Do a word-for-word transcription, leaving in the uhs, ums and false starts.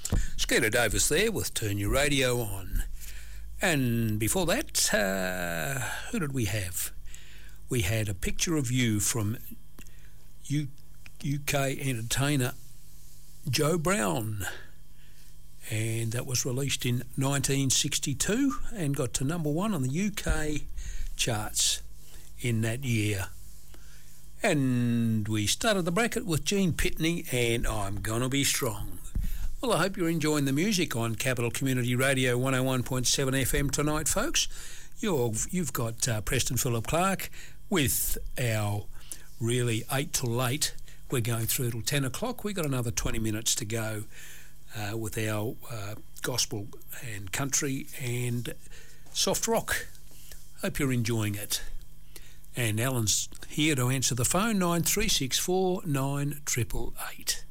Skeeter Davis there with Turn Your Radio On. And before that, uh, who did we have? We had A Picture of You from U- UK entertainer Joe Brown. And that was released in nineteen sixty-two and got to number one on the U K charts in that year. And we started the bracket with Gene Pitney and I'm Gonna Be Strong. Well, I hope you're enjoying the music on Capital Community Radio one oh one point seven F M tonight, folks. You're, you've got uh, Preston Philip Clark with our really eight till eight. We're going through till ten o'clock. We've got another twenty minutes to go uh, with our uh, gospel and country and soft rock. Hope you're enjoying it. And Alan's here to answer the phone, nine three six four nine eight eight eight.